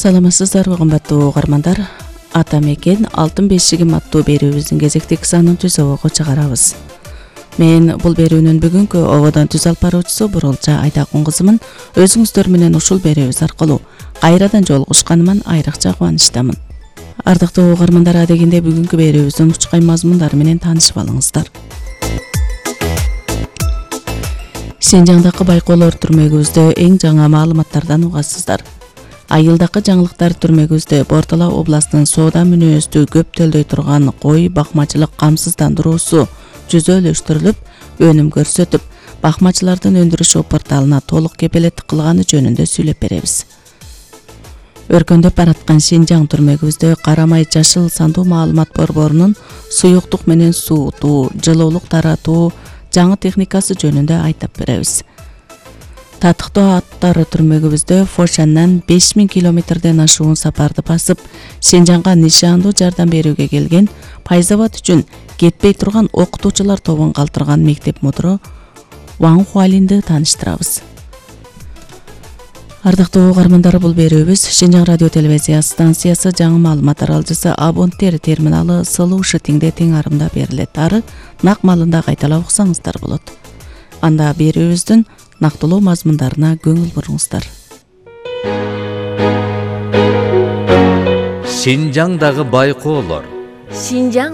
Саламатсыздарбы кымбаттуу угармандар. Ата мекен алтын бешигим аттуу берүүбүздүн кезектеги санын түз обого чыгарабыз. Мен бул берүүнүн бүгүнкү ободон түз алып баруучусу Бурулча Айдакун кызымын. Өзүңүздөр менен ушул берүүбүз аркылуу кайрадан жолугушканыман айрыкча кубанычтамын. Ардактуу угармандар, адегенде бүгүнкү берүүбүздүн учкай мазмундары менен таанышып алыңыздар. Синжаңдагы байкоолор түрмөгүбүздө эң жаңы маалыматтардан угасыздар. Айылдакы жаңылыктар түрмөгүбүздө Бортала областынын соода мүнөздүү көп төлдөй турган кой бакмачылык камсыздандыруусу жүзөлөштүрүлүп, өнүм көрсөтүп, бакмачылардын өндүрүш порталына толук кепилеттик кылганы жөнүндө сүйлөп беребиз. Өркөндөп бараткан Синжаң түрмөгүбүздө карамай жашыл сандуу маалымат борборунун суюктук менен суутуу, жылуулук таратуу жаңы техникасы жөнүндө айтып беребиз. Татыктоо аттары түрмөгүбүздө Фошандан 5000 километрден ашуун сапарды басып, Синжаңга нишандуу жардам берүүгө келген Пайзават үчүн кетпей турган окутуучулар тобун калтырган мектеп мудиру Ван Хуалинди тааныштырабыз. Ардактуу угармандар, бул берүүбүз Синжаң радио телевизия станциясы жаңы маалымат таралчысы Абонтер терминалы Слушатиңде тең арымда берилет. Ары нак маалында кайталап уксаңыздар болот. Анда берүүбүздүн нактылуу мазмундарына көңүл буруңуздар. Синжаңдагы байкоолор.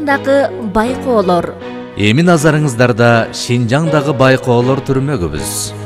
Синжаңдагы байкоолор. Эми назарыңыздарда Синжаңдагы байкоолор түрмөгүбүз.